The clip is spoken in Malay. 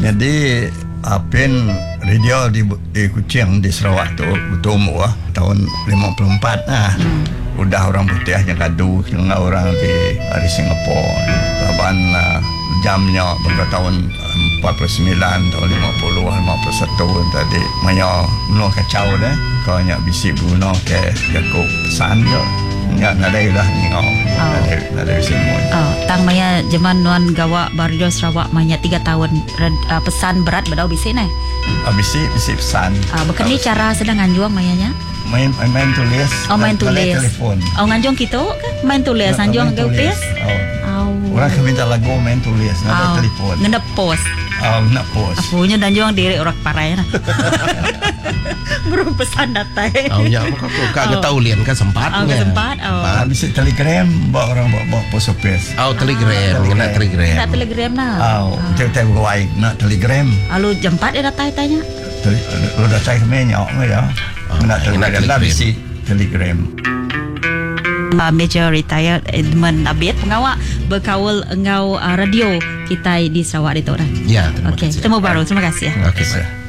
Jadi Apin radio di Kuching di Sarawak tu bertumbuh tahun 54 lah. Udah orang putih yang gaduh dengan orang di Singapura. Laban jamnya pada tahun 49 tahun 50 51 tadi maya menua kacau dah. Kau nyak bisik guna ke jakuk pesan je. Nyak nadai lah ni kau. Nadai semua. Tang maya zaman nuan gawa Barrio Sarawak maya 3 tahun pesan berat bedau bisik nai. Bisik pesan. Bekeni cara sedang anjuang mayanya? Main tulis. Main tulis. Telefon. Nganjong gitu kan? Main tulis anjuang gaupis. Orang minta lagu main tulis, ada telefon. Ngenda post. Nak post. Apunya danjuang diri orang parai na. Baru pesan datai. Ya, kau tahu lian kan sempat. Sempat. Bisa telegram, bawa orang bawa post office. Telegram, nak telegram. Tak telegram na. Kita buat nak telegram. Lalu jam 4 dia datai tanya. Lu dah cai kemenya ya. Nak telegram lah bisi telegram. Major retired Edmund Abid pengawal berkawal engau radio kita di Sarawak itu orang. Ya, terima kasih. Okey, temu baru. Terima kasih ya. Okey,